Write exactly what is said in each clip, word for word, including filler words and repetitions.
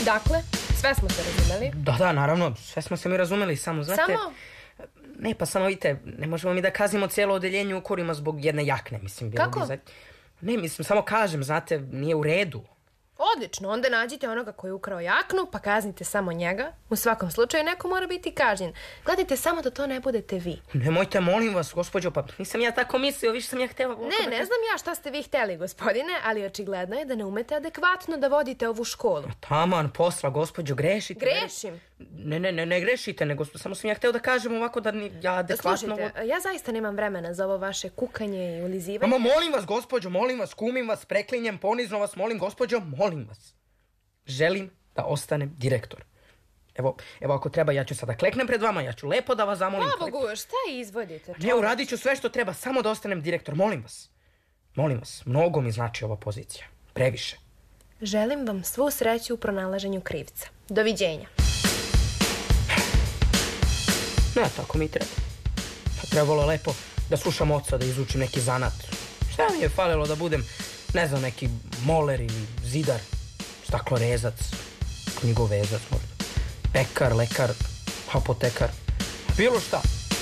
Dakle, sve smo se razumeli? Da, da, naravno, sve smo se mi razumeli, samo, znate... Samo? Ne, pa samo vidite, ne možemo mi da kaznimo cijelo odeljenje u Kurima zbog jedne jakne, mislim. Kako? Bi za... Ne, mislim, samo kažem, znate, nije u redu. Odlično, onda nađite onoga koji je ukrao jaknu, pa kaznite samo njega. U svakom slučaju neko mora biti kažnjen. Gledajte samo da to ne budete vi. Nemojte, molim vas, gospođo, pa nisam ja tako mislio, više sam ja htjela... Ne, ne znam ja šta ste vi htjeli, gospodine, ali očigledno je da ne umete adekvatno da vodite ovu školu. Taman posla, gospođo, grešite. Grešim? Ne, ne, ne, ne grešite, nego samo sam ja htio da kažem ovako da ni, ja adekvatno... Slušajte, ja zaista nemam vremena za ovo vaše kukanje i ulizivanje. Ama, molim vas, gospođo, molim vas, kumim vas, preklinjem, ponizno vas, molim, gospođo, molim vas. Želim da ostanem direktor. Evo, evo ako treba, ja ću sada kleknem pred vama, ja ću lepo da vas zamolim. Pa Bogu, šta izvodite? Ne, uradit ću sve što treba, samo da ostanem direktor, molim vas. Molim vas, mnogo mi znači ova pozicija. Previše. Želim vam svu sreću u pronalaženju krivca. Doviđenja. Ne, tako mi treba. Pa trebalo lepo da slušam oca, da izučim neki zanat. Šta mi je falilo da budem, ne znam, neki moler ili zidar, staklorezac, knjigovezac možda, pekar, lekar, apotekar, bilo šta.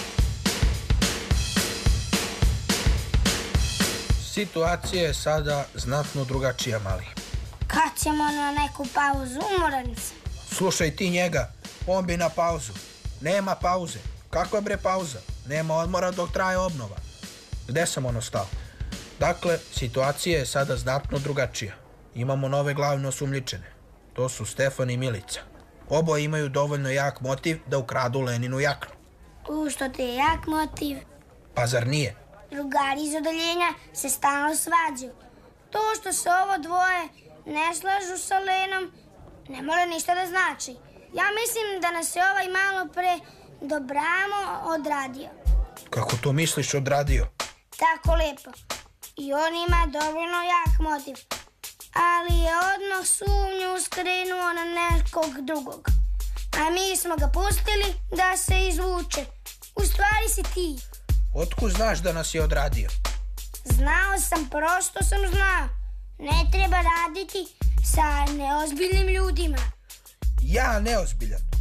Situacija je sada znatno drugačija, mali. Kad ćemo na neku pauzu, umoran sam. Slušaj ti njega, on bi na pauzu. Nema pauze. Kakva bre pauza? Nema odmora dok traje obnova. Gde sam ono stao? Dakle, situacija je sada znatno drugačija. Imamo nove glavne osumnjičene. To su Stefan i Milica. Oboje imaju dovoljno jak motiv da ukradu Leninu jaknu. U, što ti je jak motiv? Pa zar nije? Drugari iz odeljenja se stalno svađaju. To što se ovo dvoje ne slažu sa Lenom ne mora ništa da znači. Ja mislim da nas je ovaj malo pre dobrano odradio. Kako to misliš odradio? Tako lepo. I on ima dovoljno jak motiv. Ali je odmah sumnju skrenuo na nekog drugog. A mi smo ga pustili da se izvuče. U stvari si ti. Otkud znaš da nas je odradio? Znao sam, prosto sam znao. Ne treba raditi sa neozbiljnim ljudima. Ja neozbiljan?